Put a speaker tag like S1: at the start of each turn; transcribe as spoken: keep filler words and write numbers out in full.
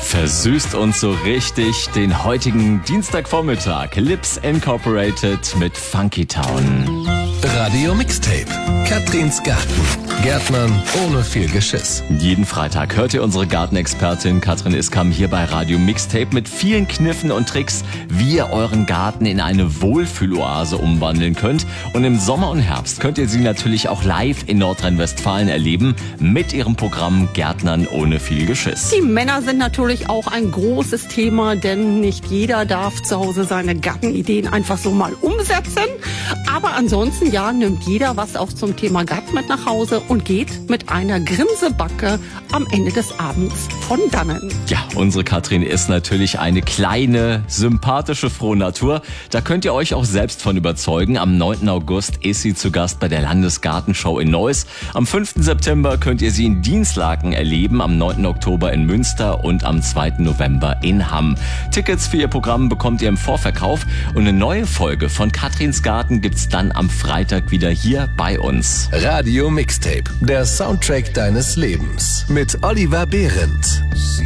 S1: Versüßt uns so richtig den heutigen Dienstagvormittag. Lips Incorporated mit Funky Town.
S2: Radio Mixtape. Katrins Garten. Gärtnern ohne viel Geschiss.
S1: Jeden Freitag hört ihr unsere Gartenexpertin Katrin Iskam hier bei Radio Mixtape mit vielen Kniffen und Tricks, wie ihr euren Garten in eine Wohlfühloase umwandeln könnt. Und im Sommer und Herbst könnt ihr sie natürlich auch live in Nordrhein-Westfalen erleben mit ihrem Programm Gärtnern ohne viel Geschiss.
S3: Die Männer sind natürlich auch ein großes Thema, denn nicht jeder darf zu Hause seine Gartenideen einfach so mal umsetzen. Aber ansonsten, ja, nimmt jeder was auch zum Thema Garten mit nach Hause und geht mit einer Grinsebacke am Ende des Abends von dannen.
S1: Ja, unsere Katrin ist natürlich eine kleine, sympathische Frohnatur. Da könnt ihr euch auch selbst von überzeugen. Am neunten August ist sie zu Gast bei der Landesgartenshow in Neuss. Am fünften September könnt ihr sie in Dinslaken erleben, am neunten Oktober in Münster und am zweiten November in Hamm. Tickets für ihr Programm bekommt ihr im Vorverkauf und eine neue Folge von Katrins Garten gibt's dann am Freitag wieder hier bei uns.
S2: Radio Mixtape, der Soundtrack deines Lebens mit Oliver Behrendt.